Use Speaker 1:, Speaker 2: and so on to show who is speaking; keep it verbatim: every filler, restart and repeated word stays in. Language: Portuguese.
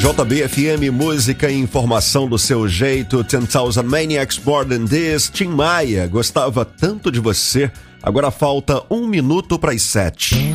Speaker 1: J B F M, música e informação do seu jeito. ten thousand Maniacs, Born in This. Tim Maia, gostava tanto de você. Agora falta um minuto para as sete.